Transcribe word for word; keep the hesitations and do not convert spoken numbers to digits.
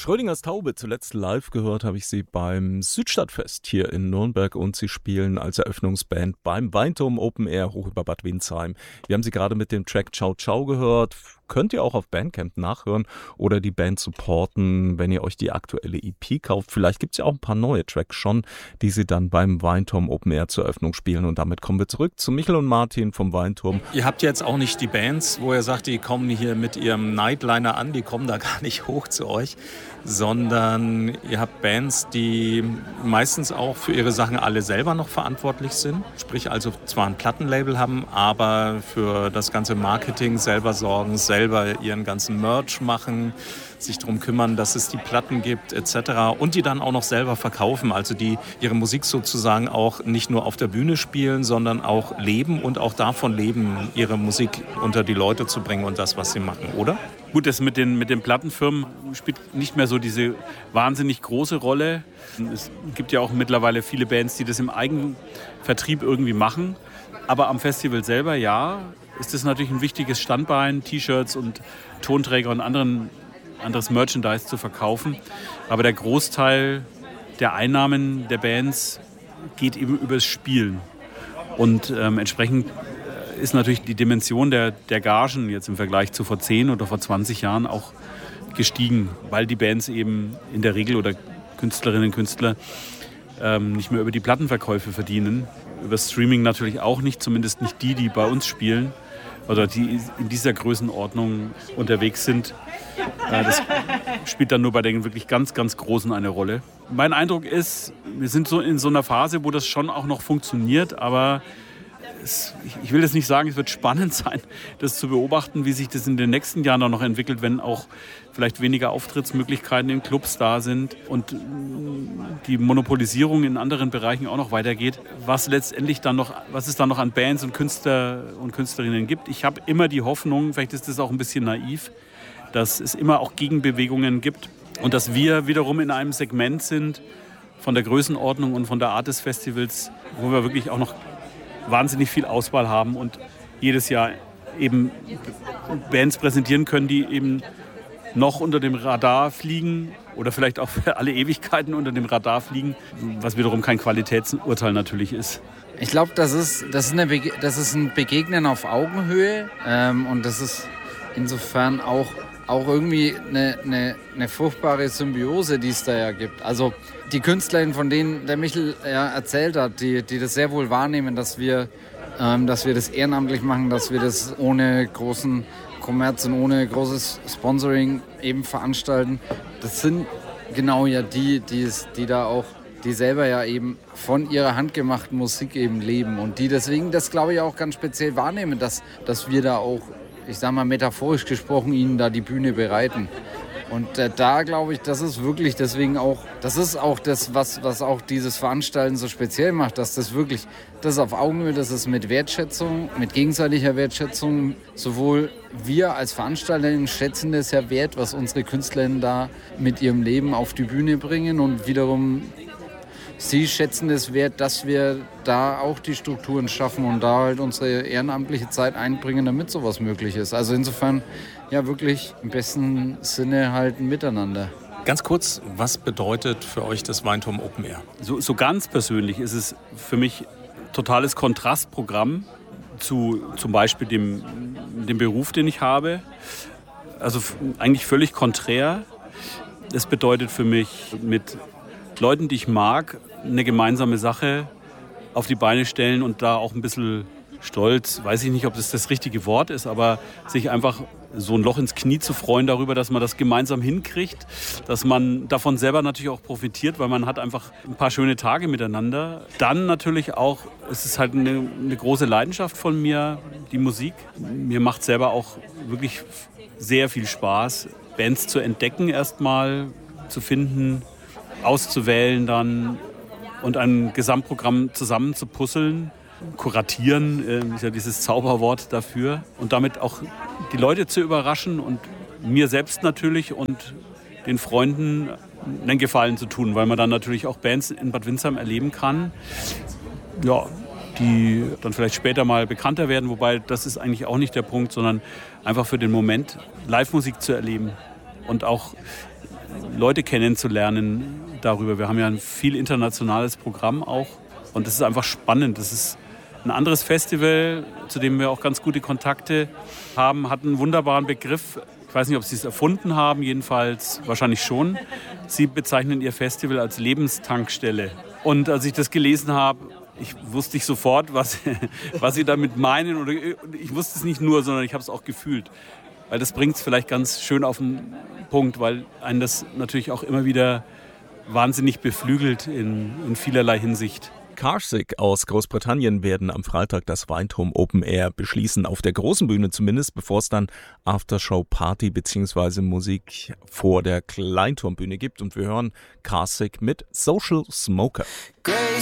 Schrödingers Taube, zuletzt live gehört habe ich sie beim Südstadtfest hier in Nürnberg und sie spielen als Eröffnungsband beim Weinturm Open Air hoch über Bad Windsheim. Wir haben sie gerade mit dem Track Ciao Ciao gehört. Könnt ihr auch auf Bandcamp nachhören oder die Band supporten, wenn ihr euch die aktuelle E P kauft. Vielleicht gibt es ja auch ein paar neue Tracks schon, die sie dann beim Weinturm Open Air zur Eröffnung spielen. Und damit kommen wir zurück zu Michel und Martin vom Weinturm. Ihr habt jetzt auch nicht die Bands, wo ihr sagt, die kommen hier mit ihrem Nightliner an, die kommen da gar nicht hoch zu euch, sondern ihr habt Bands, die meistens auch für ihre Sachen alle selber noch verantwortlich sind. Sprich also zwar ein Plattenlabel haben, aber für das ganze Marketing selber sorgen, selber ihren ganzen Merch machen, sich darum kümmern, dass es die Platten gibt et cetera. Und die dann auch noch selber verkaufen, also die ihre Musik sozusagen auch nicht nur auf der Bühne spielen, sondern auch leben und auch davon leben, ihre Musik unter die Leute zu bringen und das, was sie machen, oder? Gut, das mit den, mit den Plattenfirmen spielt nicht mehr so diese wahnsinnig große Rolle. Es gibt ja auch mittlerweile viele Bands, die das im Eigenvertrieb irgendwie machen. Aber am Festival selber, ja, ist das natürlich ein wichtiges Standbein, T-Shirts und Tonträger und anderen, anderes Merchandise zu verkaufen. Aber der Großteil der Einnahmen der Bands geht eben übers Spielen. Und ähm, entsprechend ist natürlich die Dimension der, der Gagen jetzt im Vergleich zu vor zehn oder vor zwanzig Jahren auch gestiegen, weil die Bands eben in der Regel oder Künstlerinnen und Künstler ähm, nicht mehr über die Plattenverkäufe verdienen. Über Streaming natürlich auch nicht, zumindest nicht die, die bei uns spielen oder die in dieser Größenordnung unterwegs sind. Äh, das spielt dann nur bei den wirklich ganz, ganz Großen eine Rolle. Mein Eindruck ist, wir sind so in so einer Phase, wo das schon auch noch funktioniert, aber es, ich will jetzt nicht sagen, es wird spannend sein, das zu beobachten, wie sich das in den nächsten Jahren auch noch entwickelt, wenn auch vielleicht weniger Auftrittsmöglichkeiten in Clubs da sind und die Monopolisierung in anderen Bereichen auch noch weitergeht, was letztendlich dann noch, was es dann noch an Bands und Künstler und Künstlerinnen gibt. Ich habe immer die Hoffnung, vielleicht ist das auch ein bisschen naiv, dass es immer auch Gegenbewegungen gibt und dass wir wiederum in einem Segment sind von der Größenordnung und von der Art des Festivals, wo wir wirklich auch noch wahnsinnig viel Auswahl haben und jedes Jahr eben Bands präsentieren können, die eben noch unter dem Radar fliegen oder vielleicht auch für alle Ewigkeiten unter dem Radar fliegen, was wiederum kein Qualitätsurteil natürlich ist. Ich glaube, das ist, das, ist eine Bege- das ist ein Begegnen auf Augenhöhe ähm, und das ist insofern auch, auch irgendwie eine, eine, eine fruchtbare Symbiose, die es da ja gibt. Also die Künstlerinnen, von denen der Michel ja erzählt hat, die, die das sehr wohl wahrnehmen, dass wir, ähm, dass wir das ehrenamtlich machen, dass wir das ohne großen Kommerz und ohne großes Sponsoring eben veranstalten. Das sind genau ja die, die, die da auch, die selber ja eben von ihrer handgemachten Musik eben leben und die deswegen das, glaube ich, auch ganz speziell wahrnehmen, dass, dass wir da auch, ich sage mal metaphorisch gesprochen, ihnen da die Bühne bereiten. Und äh, da glaube ich, das ist wirklich deswegen auch, das ist auch das, was, was auch dieses Veranstalten so speziell macht, dass das wirklich, das ist auf Augenhöhe, das ist mit Wertschätzung, mit gegenseitiger Wertschätzung, sowohl wir als Veranstalterinnen schätzen das ja wert, was unsere Künstlerinnen da mit ihrem Leben auf die Bühne bringen und wiederum sie schätzen es wert, dass wir da auch die Strukturen schaffen und da halt unsere ehrenamtliche Zeit einbringen, damit sowas möglich ist. Also insofern ja wirklich im besten Sinne halt ein Miteinander. Ganz kurz, was bedeutet für euch das Weinturm Open Air? So, so ganz persönlich ist es für mich totales Kontrastprogramm zu zum Beispiel dem, dem Beruf, den ich habe. Also eigentlich völlig konträr. Es bedeutet für mich mit Leuten, die ich mag, eine gemeinsame Sache auf die Beine stellen und da auch ein bisschen stolz, weiß ich nicht, ob das das richtige Wort ist, aber sich einfach so ein Loch ins Knie zu freuen darüber, dass man das gemeinsam hinkriegt, dass man davon selber natürlich auch profitiert, weil man hat einfach ein paar schöne Tage miteinander. Dann natürlich auch, es ist halt eine, eine große Leidenschaft von mir, die Musik. Mir macht selber auch wirklich sehr viel Spaß, Bands zu entdecken erstmal, zu finden, auszuwählen dann und ein Gesamtprogramm zusammen zu puzzeln. Kuratieren äh, ist ja dieses Zauberwort dafür und damit auch die Leute zu überraschen und mir selbst natürlich und den Freunden einen Gefallen zu tun, weil man dann natürlich auch Bands in Bad Windsheim erleben kann, ja, die dann vielleicht später mal bekannter werden, wobei das ist eigentlich auch nicht der Punkt, sondern einfach für den Moment Live-Musik zu erleben und auch Leute kennenzulernen darüber. Wir haben ja ein viel internationales Programm auch und das ist einfach spannend. Das ist ein anderes Festival, zu dem wir auch ganz gute Kontakte haben, hat einen wunderbaren Begriff. Ich weiß nicht, ob Sie es erfunden haben, jedenfalls wahrscheinlich schon. Sie bezeichnen Ihr Festival als Lebenstankstelle. Und als ich das gelesen habe, ich wusste nicht sofort, was, was Sie damit meinen. Oder ich wusste es nicht nur, sondern ich habe es auch gefühlt. Weil das bringt es vielleicht ganz schön auf den Punkt, weil einen das natürlich auch immer wieder wahnsinnig beflügelt in, in vielerlei Hinsicht. Carsick aus Großbritannien werden am Freitag das Weinturm Open Air beschließen, auf der großen Bühne zumindest, bevor es dann Aftershow-Party bzw. Musik vor der Kleinturmbühne gibt. Und wir hören Carsick mit Social Smoker.